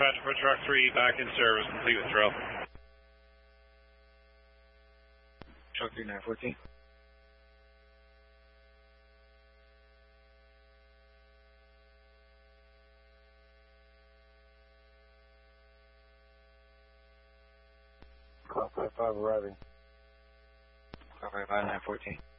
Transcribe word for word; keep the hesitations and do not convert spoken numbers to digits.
had to put truck three back in service, complete with drill. Truck three nine fourteen. Call five five arriving. Call five five nine fourteen.